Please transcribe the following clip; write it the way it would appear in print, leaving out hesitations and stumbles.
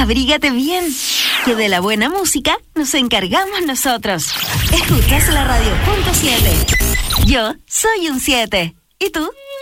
abrígate bien, que de la buena música nos encargamos nosotros. Escuchas la radio .7. Yo soy un 7. ¿Y tú?